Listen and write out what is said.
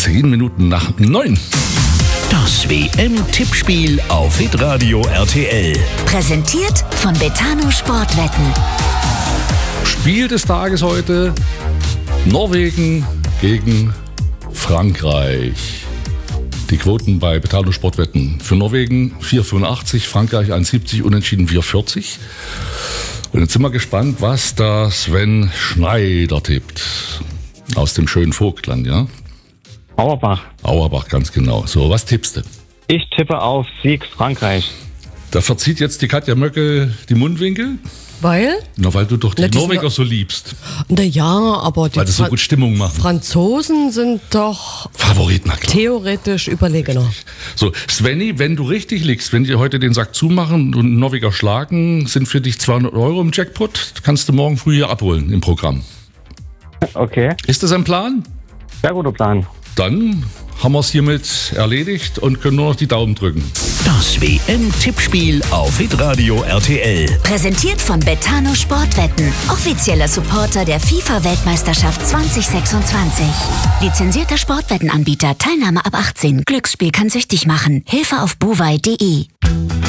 10 Minuten nach 9. Das WM-Tippspiel auf Hitradio RTL. Präsentiert von Betano Sportwetten. Spiel des Tages heute: Norwegen gegen Frankreich. Die Quoten bei Betano Sportwetten: für Norwegen 4,85, Frankreich 1,70, unentschieden 4,40. Und jetzt sind wir gespannt, was da Sven Schneider tippt. Aus dem schönen Vogtland, ja? Auerbach. Auerbach, ganz genau. So, was tippst du? Ich tippe auf Sieg Frankreich. Da verzieht jetzt die Katja Möckel die Mundwinkel. Weil? Na, weil du doch die Na, die Norweger sind- so liebst. Naja, aber die Weil das so gut Stimmung machen. Franzosen sind doch Favoriten, na klar. theoretisch überlegener. So, Svenny, wenn du richtig liegst, wenn die heute den Sack zumachen und Norweger schlagen, sind für dich 200 Euro im Jackpot. Kannst du morgen früh hier abholen im Programm. Okay, Ist das ein Plan? sehr guter Plan. Dann haben wir es hiermit erledigt und können nur noch die Daumen drücken. Das WM-Tippspiel auf Hitradio RTL. Präsentiert von Betano Sportwetten. Offizieller Supporter der FIFA-Weltmeisterschaft 2026. Lizenzierter Sportwettenanbieter. Teilnahme ab 18. Glücksspiel kann süchtig machen. Hilfe auf buwei.de.